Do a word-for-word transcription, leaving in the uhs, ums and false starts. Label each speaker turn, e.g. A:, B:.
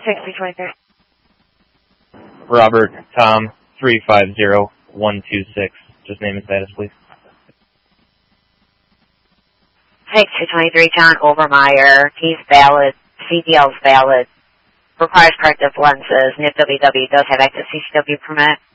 A: six three twenty-three.
B: Robert, Tom, three five zero one two six. Just name and status, please.
A: six two twenty-three, John Overmeyer. He's valid. C D L's valid. Requires corrective lenses. N I F W W does have active C C W permit.